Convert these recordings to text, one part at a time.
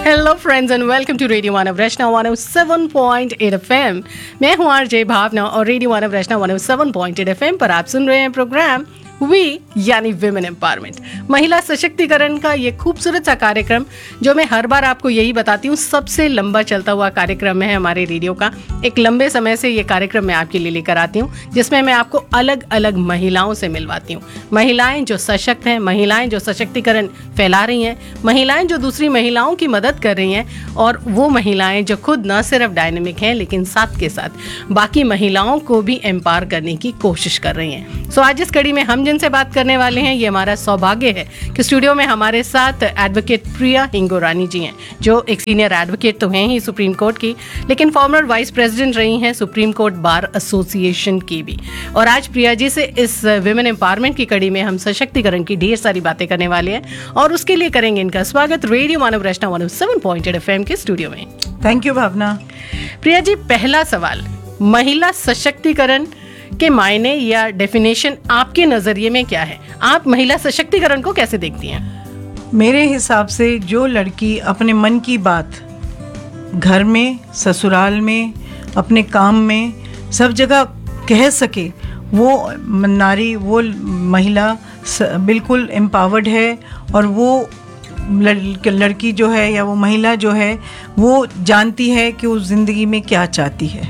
Hello friends and welcome to radio Manav Rachna 107.8 FM। मैं हूं RJ भावना और radio मानव रचना 107.8 FM पर आप सुन रहे हैं प्रोग्राम वी यानी विमेन एम्पावरमेंट, महिला सशक्तिकरण का ये खूबसूरत सा कार्यक्रम जो मैं हर बार आपको यही बताती हूँ, सबसे लंबा चलता हुआ कार्यक्रम है हमारे रेडियो का। एक लंबे समय से ये कार्यक्रम मैं आपके लिए लेकर आती हूँ, जिसमें मैं आपको अलग अलग महिलाओं से मिलवाती हूँ। महिलाएं जो सशक्त हैं, महिलाएं जो सशक्तिकरण फैला रही हैं, महिलाएं जो दूसरी महिलाओं की मदद कर रही हैं, और वो महिलाएं जो खुद न सिर्फ डायनेमिक हैं लेकिन साथ के साथ बाकी महिलाओं को भी एम्पावर करने की कोशिश कर रही हैं। सो आज इस कड़ी में हम जिनसे बात करने वाले हैं, ये हमारा सौभाग्य है कि स्टूडियो में हमारे साथ एडवोकेट प्रिया हिंगोरानी जी हैं, जो एक सीनियर एडवोकेट तो हैं ही सुप्रीम कोर्ट की, लेकिन फॉर्मर वाइस प्रेसिडेंट रही हैं सुप्रीम कोर्ट बार एसोसिएशन की भी। और आज प्रिया जी से इस विमेन एम्पावरमेंट की कड़ी में हम सशक्तिकरण की ढेर सारी बातें करने वाले हैं, और उसके लिए करेंगे इनका स्वागत रेडियो मानव रचना 107.8 FM के स्टूडियो में। थैंक यू भावना। प्रिया जी, पहला सवाल, महिला सशक्तिकरण के मायने या डेफिनेशन आपके नजरिए में क्या है? आप महिला सशक्तिकरण को कैसे देखती हैं? मेरे हिसाब से जो लड़की अपने मन की बात घर में, ससुराल में, अपने काम में, सब जगह कह सके, वो नारी, वो महिला बिल्कुल एम्पावर्ड है। और वो लड़की जो है या वो महिला जो है वो जानती है कि उस जिंदगी में क्या चाहती है।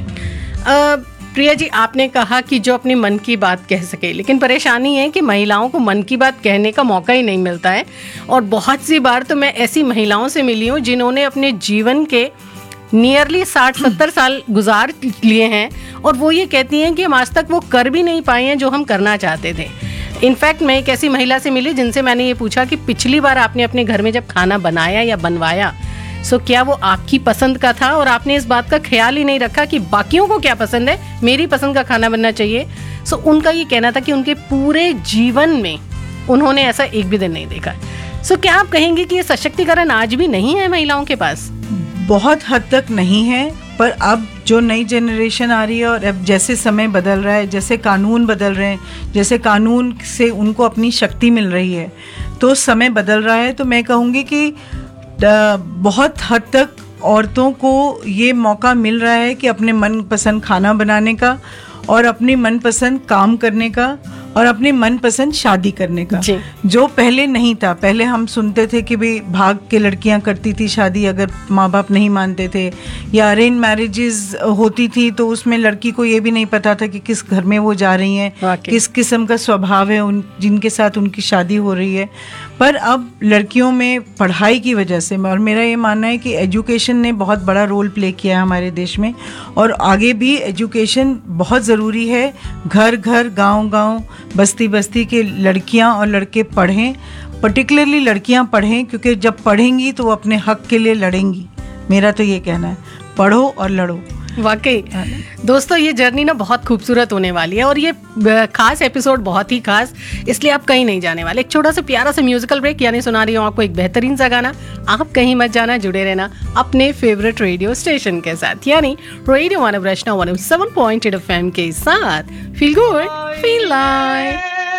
प्रिया जी, आपने कहा कि जो अपने मन की बात कह सके, लेकिन परेशानी है कि महिलाओं को मन की बात कहने का मौका ही नहीं मिलता है। और बहुत सी बार तो मैं ऐसी महिलाओं से मिली हूँ जिन्होंने अपने जीवन के नियरली 60-70 साल गुजार लिए हैं, और वो ये कहती हैं कि हम आज तक वो कर भी नहीं पाए हैं जो हम करना चाहते थे। इनफैक्ट मैं एक ऐसी महिला से मिली जिनसे मैंने ये पूछा कि पिछली बार आपने अपने घर में जब खाना बनाया या बनवाया, सो क्या वो आपकी पसंद का था और आपने इस बात का ख्याल ही नहीं रखा कि बाकियों को क्या पसंद है, मेरी पसंद का खाना बनना चाहिए। सो उनका ये कहना था कि उनके पूरे जीवन में उन्होंने ऐसा एक भी दिन नहीं देखा। सो क्या आप कहेंगे कि ये सशक्तिकरण आज भी नहीं है महिलाओं के पास? बहुत हद तक नहीं है, पर अब जो नई जनरेशन आ रही है और अब जैसे समय बदल रहा है, जैसे कानून बदल रहे हैं, जैसे कानून से उनको अपनी शक्ति मिल रही है, तो समय बदल रहा है। तो मैं कहूँगी कि बहुत हद तक औरतों को ये मौका मिल रहा है कि अपने मनपसंद खाना बनाने का, और अपने मनपसंद काम करने का, और अपने मनपसंद शादी करने का, जो पहले नहीं था। पहले हम सुनते थे कि भाई भाग के लड़कियां करती थी शादी अगर माँ बाप नहीं मानते थे, या अरेंज मैरिजेस होती थी तो उसमें लड़की को ये भी नहीं पता था कि किस घर में वो जा रही हैं, किस किस्म का स्वभाव है उन जिनके साथ उनकी शादी हो रही है। पर अब लड़कियों में पढ़ाई की वजह से, और मेरा ये मानना है कि एजुकेशन ने बहुत बड़ा रोल प्ले किया है हमारे देश में, और आगे भी एजुकेशन बहुत ज़रूरी है। घर घर, गांव गांव, बस्ती बस्ती के लड़कियां और लड़के पढ़ें, पर्टिकुलरली लड़कियां पढ़ें, क्योंकि जब पढ़ेंगी तो वो अपने हक के लिए लड़ेंगी। मेरा तो ये कहना है, पढ़ो और लड़ो। वाकई दोस्तों, ये जर्नी ना बहुत खूबसूरत होने वाली है, और ये खास एपिसोड बहुत ही खास, इसलिए आप कहीं नहीं जाने वाले। एक छोटा सा प्यारा सा म्यूजिकल ब्रेक, यानी सुना रही हूँ आपको एक बेहतरीन सा गाना। आप कहीं मत जाना, जुड़े रहना अपने फेवरेट रेडियो स्टेशन के साथ, यानी रेडियो मानव रचना 107.8 FM के साथ। Feel good, feel like.